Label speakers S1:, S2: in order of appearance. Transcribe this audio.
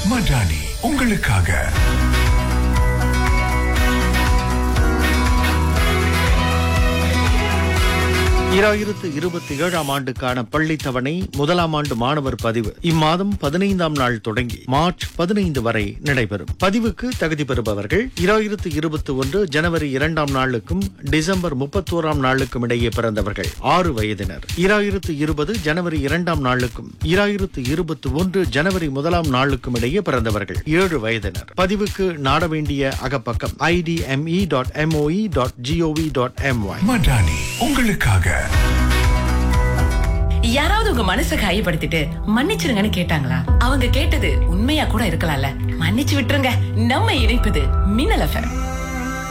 S1: மடானி உங்களுக்காக.
S2: 2027 ஆண்டுக்கான பள்ளித் தவணை முதலாம் ஆண்டு மாணவர் பதிவு இம்மாதம் 15ஆம் நாள் தொடங்கி மார்ச் 15 வரை நடைபெறும். பதிவுக்கு தகுதி பெறுபவர்கள் 2021 ஜனவரி 2ஆம் நாளுக்கும் டிசம்பர் 31ஆம் நாளுக்கும் இடையே பிறந்தவர்கள் 6 வயதினர், 2020 ஜனவரி 2ஆம் நாளுக்கும் 2021 ஜனவரி 1ஆம் நாளுக்கும் இடையே பிறந்தவர்கள் 7 வயதினர். பதிவுக்கு நாட வேண்டிய அகப்பக்கம் idme.moe.gov.my.
S1: மடானி உங்களுக்காக.
S3: யாராவது உங்க மனசை காயப்படுத்திட்டு மன்னிச்சிருங்கன்னு கேட்டாங்களா? அவங்க கேட்டது உண்மையா கூட இருக்கலாம்ல. மன்னிச்சு விட்டுருங்க. நம்ம இணைப்பது மின்னல் FM.